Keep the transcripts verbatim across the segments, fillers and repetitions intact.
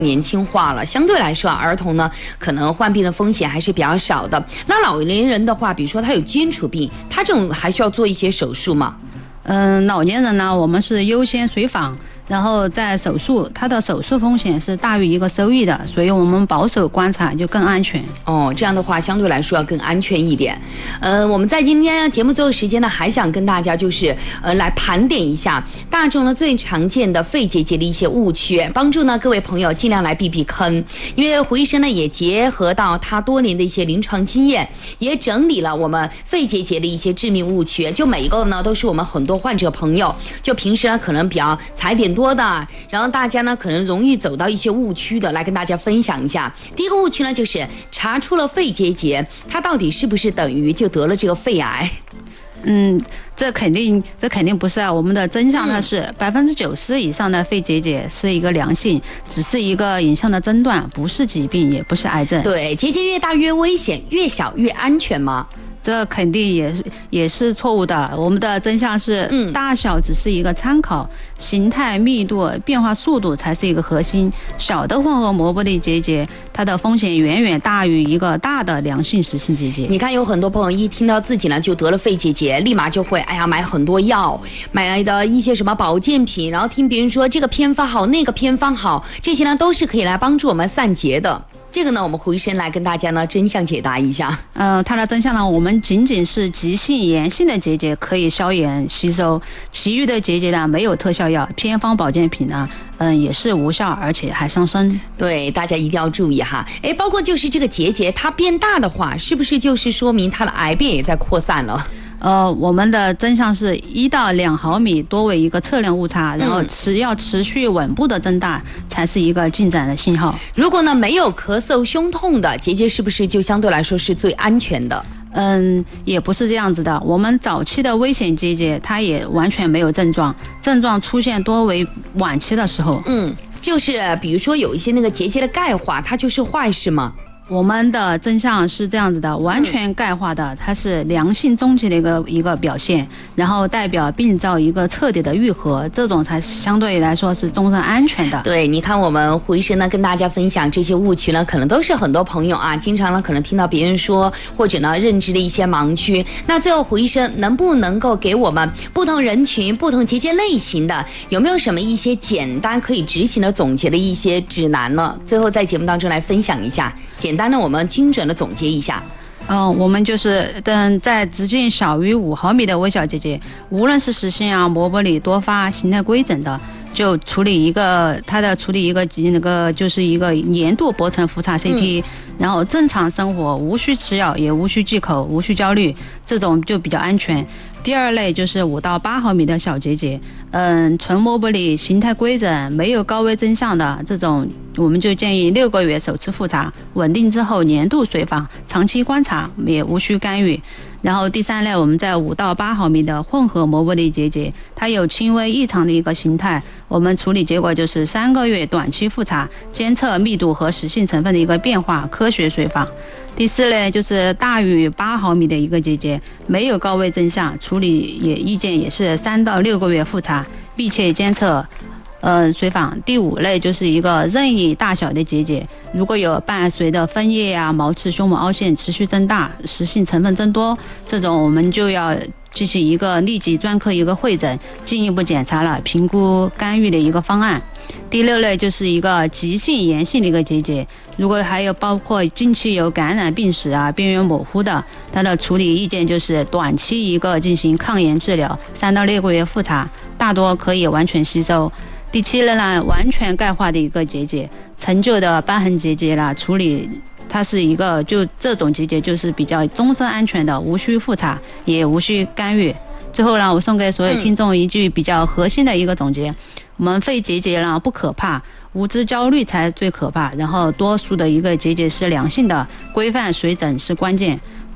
年轻化了，相对来说，儿童呢可能患病的风险还是比较少的。那老年人的话，比如说他有基础病，他这种还需要做一些手术吗？ 嗯，老年人呢，我们是优先随访，然后在手术，它的手术风险是大于一个收益的，所以我们保守观察就更安全。 哦，这样的话相对来说要更安全一点。呃，我们在今天节目最后时间呢，还想跟大家就是呃来盘点一下大众呢最常见的肺结节的一些误区，帮助呢各位朋友尽量来避避坑。因为胡医生呢也结合到他多年的一些临床经验，也整理了我们肺结节的一些致命误区，就每一个呢都是我们很多患者朋友就平时呢可能比较踩点多的，然后大家呢可能容易走到一些误区的，来跟大家分享一下。第一个误区呢就是查出了肺结节，它到底是不是等于就得了这个肺癌？ 嗯，这肯定，这肯定不是啊。我们的真相呢是百分之九十以上的肺结节是一个良性，只是一个影像的诊断，不是疾病，也不是癌症。 对，结节越大越危险，越小越安全吗？ 这肯定也是也是错误的。我们的真相是， 嗯， 大小只是一个参考，形态、密度、变化速度才是一个核心。小的混合膜玻璃结节，它的风险远远大于一个大的良性实性结节。 你看，有很多朋友一听到自己呢就得了肺结节，立马就会哎呀买很多药，买的一些什么保健品，然后听别人说这个偏方好，那个偏方好，这些呢都是可以来帮助我们散结的。这个呢，我们胡医生来跟大家呢真相解答一下。 呃，它的真相呢，我们仅仅是急性炎性的结节可以消炎吸收，其余的结节呢没有特效药，偏方保健品呢，嗯，也是无效，而且还伤身。 对，大家一定要注意哈。哎，包括就是这个结节它变大的话，是不是就是说明它的癌变也在扩散了？ 呃，我们的真相是一到两毫米多为一个测量误差，然后持要持续稳步的增大才是一个进展的信号。 如果呢没有咳嗽、胸痛的结节，是不是就相对来说是最安全的？ 嗯，也不是这样子的。我们早期的危险结节，它也完全没有症状，症状出现多为晚期的时候。 嗯，就是比如说有一些那个结节的钙化，它就是坏事吗？ 我们的真相是这样子的，完全钙化的，它是良性终极的一个一个表现，然后代表病灶一个彻底的愈合，这种才相对来说是终身安全的。 对，你看我们胡医生呢跟大家分享这些误区呢，可能都是很多朋友啊，经常呢可能听到别人说，或者呢认知的一些盲区。那最后胡医生能不能够给我们不同人群、不同结节类型的，有没有什么一些简单可以执行的总结的一些指南呢？最后在节目当中来分享一下。简单的，我们精准的总结一下。 嗯，我们就是等在直径小于五毫米的微小结节，无论是实性啊、膜玻璃多发、形态规整的，就处理一个它的处理一个那个就是一个年度薄层复查 C T，、嗯、然后正常生活，无需吃药，也无需忌口，无需焦虑，这种就比较安全。第二类就是五到八毫米的小结节，嗯，纯膜玻璃形态规整，没有高危真相的这种，我们就建议六个月首次复查，稳定之后年度随访，长期观察，也无需干预。然后第三类，我们在五到八毫米的混合膜玻璃结节，它有轻微异常的一个形态，我们处理结果就是三个月短期复查，监测密度和实性成分的一个变化，科学随访。第四类就是大于八毫米的一个结节，没有高危真相，处理也意见也是三到六个月复查，密切监测。呃，随访。第五类就是一个任意大小的结节，如果有伴随的分叶啊、毛刺、胸膜凹陷持续增大、实性成分增多，这种我们就要进行一个立即专科一个会诊，进一步检查了，评估干预的一个方案。第六类就是一个急性炎性的一个结节，如果还有包括近期有感染病史啊、边缘模糊的，它的处理意见就是短期一个进行抗炎治疗，三到六个月复查，大多可以完全吸收。第七类呢，完全钙化的一个结节，陈旧的瘢痕结节啦，处理它是一个就这种结节就是比较终身安全的，无需复查，也无需干预。最后呢，我送给所有听众一句比较核心的一个总结：嗯、我们肺结节呢不可怕，无知焦虑才最可怕。然后多数的一个结节是良性的，规范水诊是关键。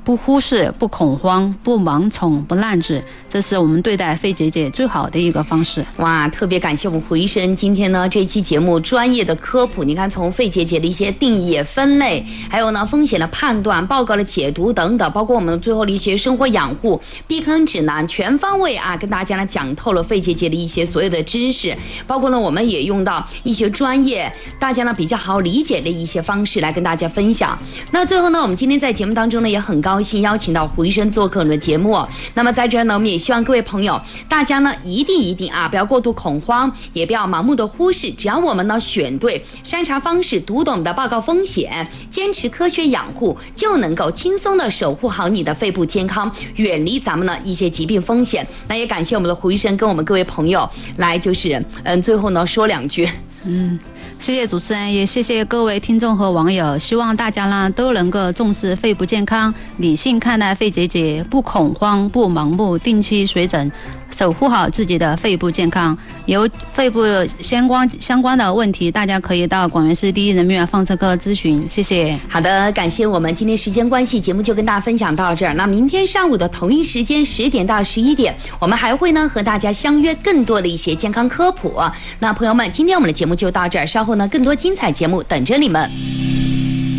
不忽视、不恐慌、不盲从、不滥治，这是我们对待肺结节最好的一个方式。 哇，特别感谢我们胡医生今天呢这期节目专业的科普，你看从肺结节的一些定义、分类，还有呢风险的判断、报告的解读等等，包括我们最后的一些生活养护避坑指南，全方位啊跟大家呢讲透了肺结节的一些所有的知识，包括呢我们也用到一些专业大家呢比较好理解的一些方式来跟大家分享。那最后呢，我们今天在节目当中呢也很高兴邀请到胡医生做客我们的节目。那么在这儿呢，我们也希望各位朋友，大家呢一定一定啊不要过度恐慌，也不要盲目的忽视，只要我们呢选对筛查方式，读懂的报告风险，坚持科学养护，就能够轻松的守护好你的肺部健康，远离咱们呢一些疾病风险。那也感谢我们的胡医生跟我们各位朋友来就是嗯最后呢说两句。 嗯，谢谢主持人，也谢谢各位听众和网友。希望大家呢都能够重视肺部健康，理性看待肺结节，不恐慌，不盲目，定期随诊，守护好自己的肺部健康。有肺部相关相关的问题，大家可以到广元市第一人民医院放射科咨询。谢谢。 好的，感谢我们今天时间关系，节目就跟大家分享到这儿。那明天上午的同一时间十点到十一点，我们还会呢和大家相约更多的一些健康科普。那朋友们，今天我们的节目就到这儿，稍后呢更多精彩节目等着你们。